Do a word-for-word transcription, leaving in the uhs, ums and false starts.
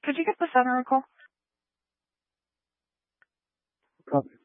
Could you get the center a call? Copy.